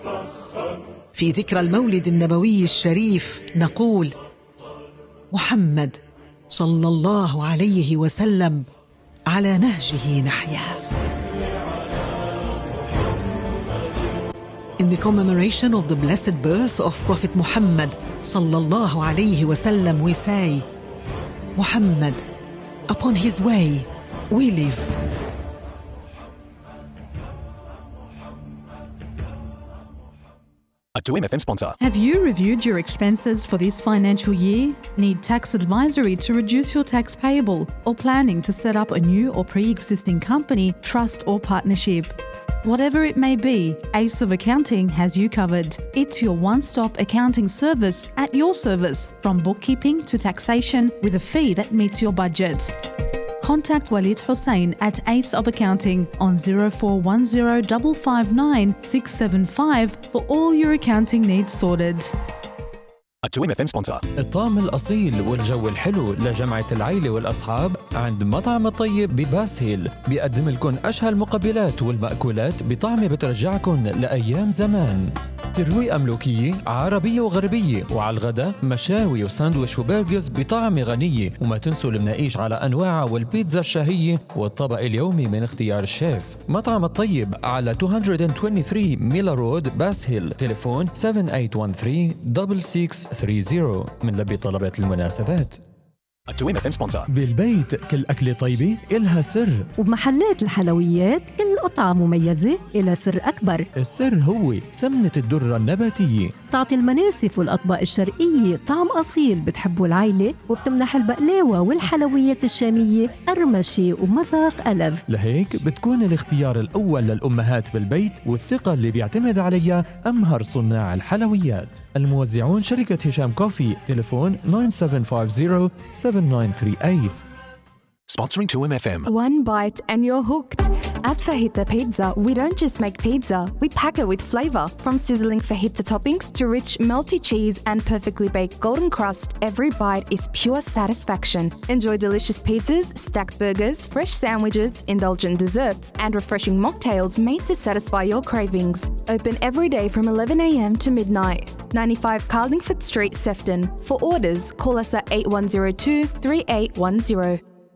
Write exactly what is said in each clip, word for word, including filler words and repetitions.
في ذكرى المولد النبوي الشريف نقول: محمد صلى الله عليه وسلم على نهجه نحيا. In the commemoration of the blessed birth of Prophet Muhammad sallallahu alayhi wasallam, we say, Muhammad, upon his way we live. A two M F M sponsor. Have you reviewed your expenses for this financial year? Need tax advisory to reduce your tax payable, or planning to set up a new or pre-existing company, trust or partnership? Whatever it may be, Ace of Accounting has you covered. It's your one-stop accounting service at your service, from bookkeeping to taxation, with a fee that meets your budget. Contact Walid Hussein at Ace of Accounting on zero four one zero five five nine six seven five for all your accounting needs sorted. A two M F M sponsor. الطعم الأصيل والجو الحلو لجمعة العيلة والأصحاب عند مطعم الطيب بباسهيل، بيقدم لكم أشهى المقبلات والمأكولات بطعم بترجعكم لأيام زمان. ترويقة ملوكية عربية وغربية، وعلى الغداء مشاوي وساندويش وبرجرز بطعم غنية. وما تنسوا المناقيش على أنواعها والبيتزا الشهية والطبق اليومي من اختيار الشيف. مطعم الطيب على مئتين وثلاثة وعشرين ميلا رود باسهيل، تليفون سبعة ثمانية واحد ثلاثة ستة ستة ثلاثين. من لبي طلبات المناسبات. A two M F M sponsor. بالبيت كل أكلة طيبة إلها سر، وبمحلات الحلويات كل قطعة مميزة إلها سر أكبر. السر هو سمنة الدرة النباتية، تعطي المناسف والأطباق الشرقية طعم أصيل بتحبه العائلة، وبتمنح البقلاوة والحلويات الشامية قرمشة ومذاق ألذ. لهيك بتكون الاختيار الأول للأمهات بالبيت، والثقة اللي بيعتمد عليها أمهر صناع الحلويات. الموزعون شركة هشام كوفي، تليفون تسعة سبعة خمسة صفر سبعة تسعة ثلاثة ثمانية. Sponsoring two M F M. One bite and you're hooked. At Fajita Pizza, we don't just make pizza, we pack it with flavor. From sizzling fajita toppings to rich melty cheese and perfectly baked golden crust, every bite is pure satisfaction. Enjoy delicious pizzas, stacked burgers, fresh sandwiches, indulgent desserts, and refreshing mocktails made to satisfy your cravings. Open every day from eleven a m to midnight. ninety-five Carlingford Street, Sefton. For orders, call us at eight one zero two, three eight one zero.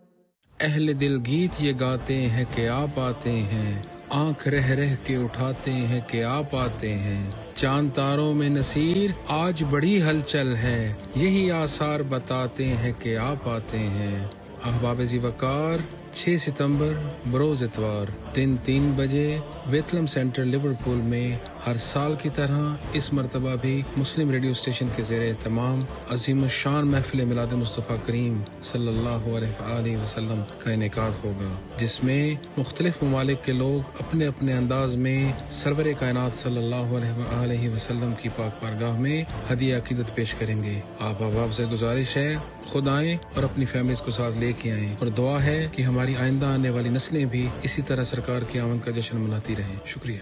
अहले दिल गीत ये गाते हैं कि आप आते हैं, आंख रह रह के उठाते हैं कि आप आते हैं, चांद तारों में नसीर आज बड़ी हलचल है, यही आसार बताते हैं कि आप आते हैं। अहबाब ज़ीवकार छह सितंबर बरोज़ इतवार दिन तीन बजे वेतलम सेंटर लिवरपूल में हर साल की तरह इस मर्तबा भी मुस्लिम रेडियो स्टेशन के ज़ेरे तमाम अज़ीम शान महफ़िल मिलाद मुस्तफ़ा करीम सल्लल्लाहु अलैहि वसल्लम का इनेकाद होगा, जिसमें मुख्तलिफ ममालिक के लोग अपने अपने अंदाज में सरवर कायनात सल्लल्लाहु अलैहि वसल्लम की पाक बारगाह में हदिया अक़ीदत पेश करेंगे। आप अहबाब से गुजारिश है खुद आएं और अपनी फैमिलीज़ को साथ लेके आएं, और दुआ है कि हमारी आइंदा आने वाली नस्लें भी इसी तरह सरकार की आमद का जश्न मनाती रहें। शुक्रिया।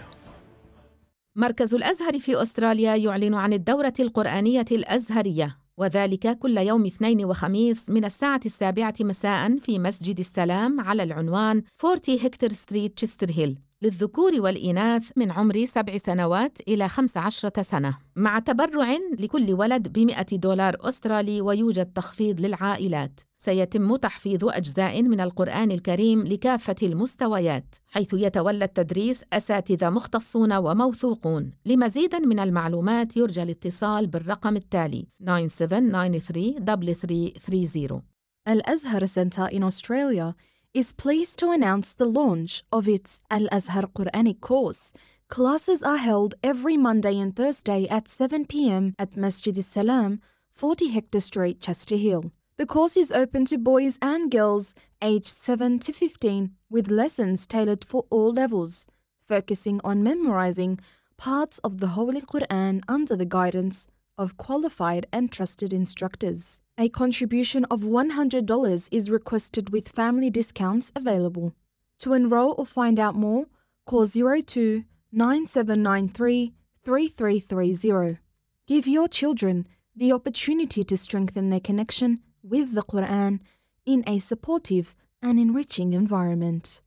مركز الأزهر في أستراليا يعلن عن الدورة القرآنية الأزهرية، وذلك كل يوم اثنين وخميس من الساعة السابعة مساء في مسجد السلام على العنوان أربعين هكتور ستريت تشستر هيل، للذكور والإناث من عمر سبع سنوات إلى خمس عشرة سنة، مع تبرع لكل ولد بمئة دولار أسترالي، ويوجد تخفيض للعائلات. سيتم تحفيظ أجزاء من القرآن الكريم لكافة المستويات، حيث يتولى التدريس أساتذة مختصون وموثوقون. لمزيد من المعلومات يرجى الاتصال بالرقم التالي nine seven nine three three three three zero. Al-Azhar Center in Australia is pleased to announce the launch of its Al-Azhar Quranic course. Classes are held every Monday and Thursday at seven p m at Masjid Al-Salam, forty Hector Street, Chester Hill. The course is open to boys and girls aged seven to fifteen, with lessons tailored for all levels, focusing on memorizing parts of the Holy Quran under the guidance of qualified and trusted instructors. A contribution of one hundred dollars is requested with family discounts available. To enroll or find out more, call zero two nine seven nine three three three three zero. Give your children the opportunity to strengthen their connection with the Quran in a supportive and enriching environment.